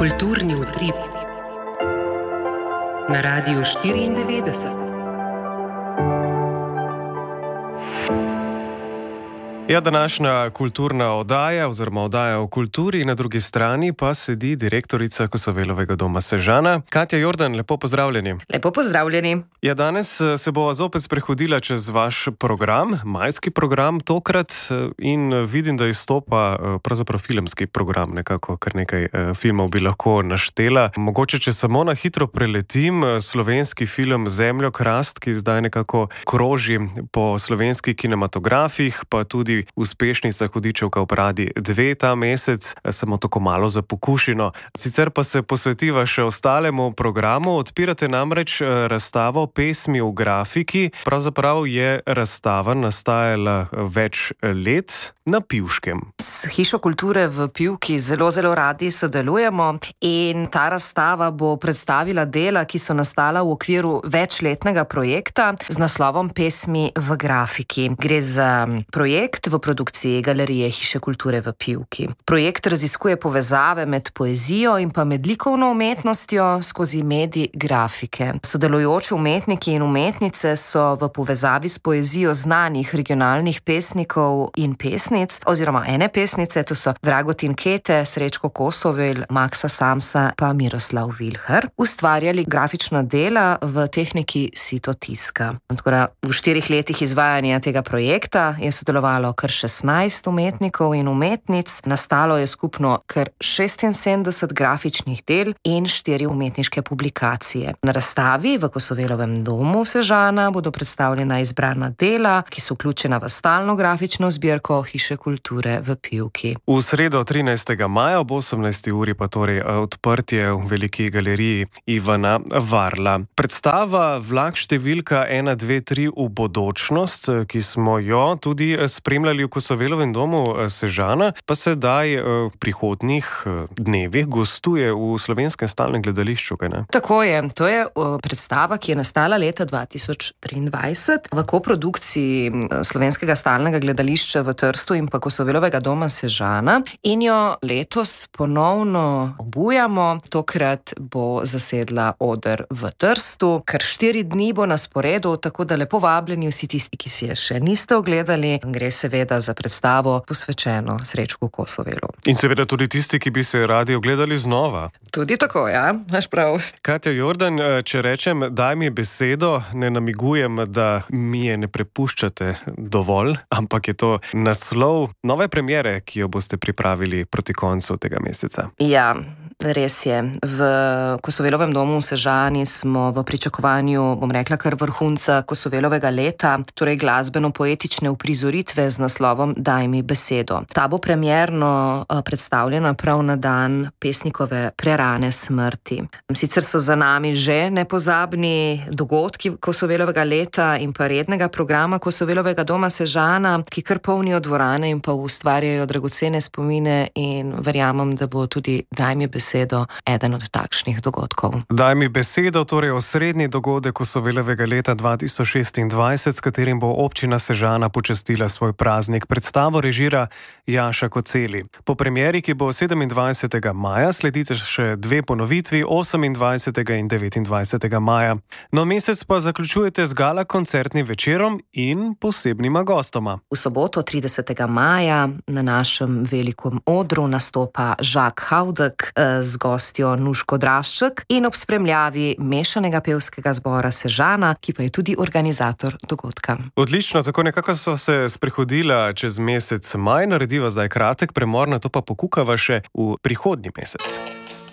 Kulturni utrip na Radiu 94. Ja, današnja kulturna oddaja oziroma oddaja o kulturi, na drugi strani pa sedi direktorica Kosovelovega doma Sežana. Katja Jordan, lepo pozdravljeni. Lepo pozdravljeni. Ja, danes se bo zopet sprehodila čez vaš program, majski program tokrat, in vidim, da izstopa pravzaprav filmski program, nekako kar nekaj filmov bi lahko naštela. Mogoče, če samo na hitro preletim, slovenski film Zemljokrast, ki zdaj nekako kroži po slovenskih kinematografih, pa tudi uspešnica Hudičevka v Pradi 2 ta mesec, samo tako malo za pokušino. Sicer pa se posvetiva še ostalemu programu, odpirate namreč razstavo Pesmi v grafiki. Pravzaprav je razstava nastajala več let na Pivškem. S Hišo kulture v Pivki zelo radi sodelujemo in ta razstava bo predstavila dela, ki so nastala v okviru večletnega projekta z naslovom Pesmi v grafiki. Gre za projekt v produkciji Galerije Hiše kulture v Pivki. Projekt raziskuje povezave med poezijo in pa med likovno umetnostjo skozi medij grafike. Sodelujoči umetniki in umetnice so v povezavi s poezijo znanih regionalnih pesnikov in pesnic, oziroma ene pesnice, to so Dragutin Kete, Srečko Kosovel, Maksa Samsa pa Miroslav Vilhar, ustvarjali grafična dela v tehniki sitotiska. Tako da v 4 letih izvajanja tega projekta je sodelovalo kar 16 umetnikov in umetnic, nastalo je skupno kar 76 grafičnih del in 4 umetniške publikacije. Na razstavi v Kosovelovem domu Sežana bodo predstavljena izbrana dela, ki so vključena v stalno grafično zbirko Hiše kulture v Pivki. V sredo 13. maja ob 18. uri pa torej odprtje v veliki galeriji Ivana Varla. Predstava Vlak številka 1, 2, 3 v bodočnost, ki smo jo tudi spremljali v Kosovelovem domu Sežana, pa sedaj v prihodnjih dnevih gostuje v Slovenskem stalnem gledališču, kaj ne? Tako je, to je predstava, ki je nastala leta 2023 v koprodukciji Slovenskega stalnega gledališča v Trstu in pa Kosovelovega doma Sežana in jo letos ponovno obujamo. Tokrat bo zasedla oder v Trstu, kar 4 dni bo na sporedu, tako da lepo vabljeni vsi tisti, ki si je še niste ogledali. Gre seveda za predstavo posvečeno Srečku Kosovelu. In seveda tudi tisti, ki bi se radi ogledali znova. Tudi tako, ja, imaš prav. Katja Jordan, če rečem, daj mi besedo, ne namigujem, da mi je ne prepuščate dovolj, ampak je to naslov nove premiere, ki jo boste pripravili proti koncu tega meseca. Ja, res je. V Kosovelovem domu v Sežani smo v pričakovanju, bom rekla, kar vrhunca Kosovelovega leta, torej glasbeno-poetične uprizoritve z naslovom Daj mi besedo. Ta bo premierno predstavljena prav na dan pesnikove prerane smrti. Sicer so za nami že nepozabni dogodki Kosovelovega leta in pa rednega programa Kosovelovega doma Sežana, ki kar polnijo dvorane in pa ustvarjajo dragocene spomine, in verjamem, da bo tudi Daj mi besedo eden od takšnih dogodkov. Daj mi besedo, torej osrednji dogodek Kosovelovega leta 2026, s katerim bo občina Sežana počastila svoj praznik. Predstavo režira Jaša Koceli. Po premieri, ki bo 27. maja, sledite še 2 ponovitvi, 28. in 29. maja. No, mesec pa zaključujete z gala koncertnim večerom in posebnima gostoma. V soboto 30. maja na našem velikem odru nastopa Žak Haudek z gostjo Nuško Drašček in ob spremljavi mešanega pevskega zbora Sežana, ki pa je tudi organizator dogodka. Odlično, tako nekako so se sprehodila čez mesec maj, narediva zdaj kratek premor, nato pa pokukava še v prihodnji mesec.